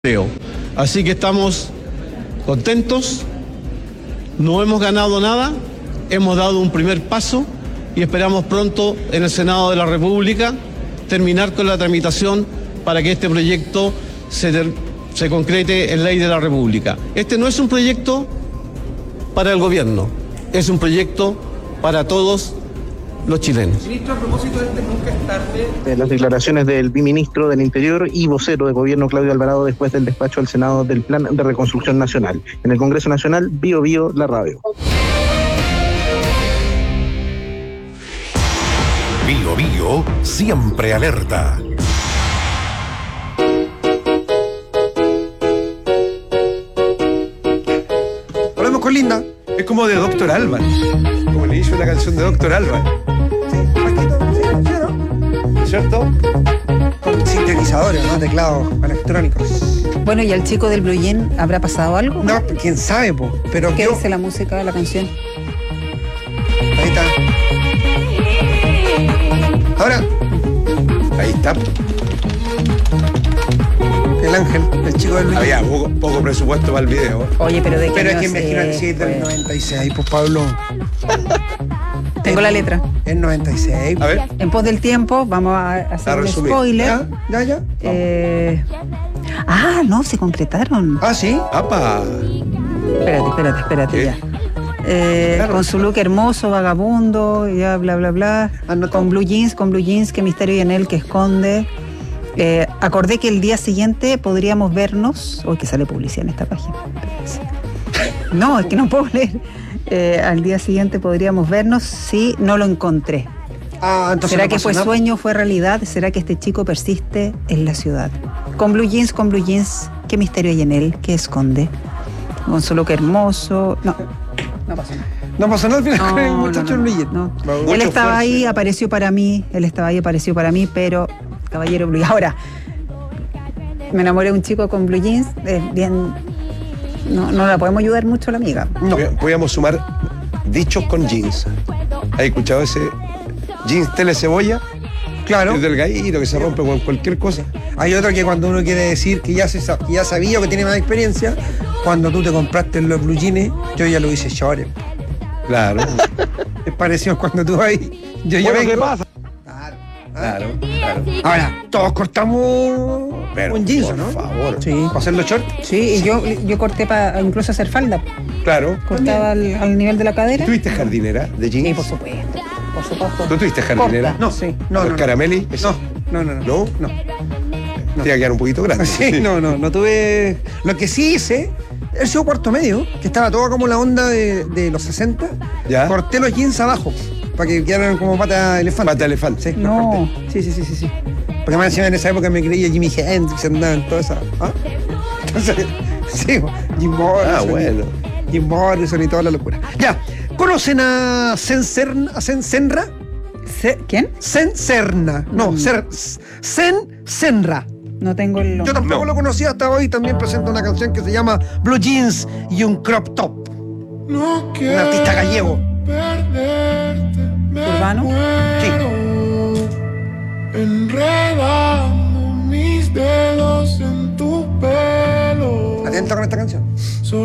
Así que estamos contentos, no hemos ganado nada, hemos dado un primer paso y esperamos pronto en el Senado de la República terminar con la tramitación para que este proyecto se concrete en ley de la República. Este no es un proyecto para el gobierno, es un proyecto para todos los chilenos. Ministro, a propósito de este nunca es tarde. Las declaraciones del biministro del Interior y vocero de gobierno Claudio Alvarado después del despacho al Senado del Plan de Reconstrucción Nacional. En el Congreso Nacional, Bio Bio, la radio. Bio Bio, siempre alerta. Hablamos con Linda. Es como de Doctor Alban. Como le hizo la canción de Doctor Alban. Sí, Paquito, sí, ¿no? ¿Cierto? Con sintetizadores, ¿no? Teclados electrónicos. Bueno, ¿y al chico del Blue Jean habrá pasado algo? No, quién sabe, po. Pero ¿Qué dice la música de la canción? Ahí está. Ahora, Ahí está. el ángel, el chico del Blue Jean. Había poco presupuesto para el video. Oye, pero ¿de qué Pero es año que imagínate si es del pues? 96, pues Pablo. Tengo la letra. Es 96. A ver. En pos del tiempo, vamos a hacer un resumir. spoiler. Ya. No, se concretaron. Ah, sí. ¡Apa! Espérate, ¿Qué? ya. Claro. Con su look hermoso, vagabundo, ya bla, bla, bla. Anotado. Con blue jeans, qué misterio hay en él que esconde. Acordé que el día siguiente podríamos vernos. Uy, que sale publicidad en esta página. No, es que no puedo leer. Al día siguiente podríamos vernos si no lo encontré. Ah, entonces ¿Será no que pasó fue nada. sueño, fue realidad? ¿Será que este chico persiste en la ciudad? Con blue jeans, ¿qué misterio hay en él? ¿Qué esconde? Con su look hermoso. No pasó nada. No pasó nada al final con el No, muchacho del Blue Jean. no. Mucho Él estaba esfuerzo. ahí, apareció para mí, pero caballero blue. Ahora, me enamoré de un chico con blue jeans, bien. No la podemos ayudar mucho a la amiga. No. Podríamos sumar dichos con jeans. ¿Has escuchado ese jeans tele cebolla? Claro. Es delgadito, que se rompe con cualquier cosa. Hay otro que cuando uno quiere decir que ya sabía o que tiene más experiencia, cuando tú te compraste los blue jeans, yo ya lo hice short. Claro. Es parecido cuando tú ahí. Yo ya Bueno, vengo. ¿qué pasa? Claro. Claro. Ahora, todos cortamos Pero, un jeans, por ¿no? favor. Sí. Para hacer los shorts. Sí, y yo corté para incluso hacer falda. Claro. Cortaba al nivel de la ¿Y cadera. tuviste jardinera de jeans? Sí, por supuesto. Por supuesto. ¿Tú tuviste jardinera? Corta, No, sí. no. ¿Los caramelis? ¿Eso? No. ¿No? No. Te iba a quedar un poquito grande. Sí, no tuve. Lo que sí hice, el sido cuarto medio, que estaba toda como la onda de los 60. ¿Ya? Corté los jeans abajo, para que quedaran como pata de elefante. Pata de elefante. Sí, los No. corté. Sí. Porque más encima en esa época me creía Jimi Hendrix, andaba en toda esa. ¿Ah? Entonces, sí, Jim Morrison. Ah, bueno. Jim Morrison y toda la locura. Ya, ¿conocen a Senra? ¿Quién? Senra. No, Senra. No tengo el Yo tampoco No. lo conocía hasta hoy. También presenta una canción que se llama Blue Jeans y un crop top. Un artista gallego. urbano. Sí. Enredando mis dedos en tu pelo. Atenta con esta canción.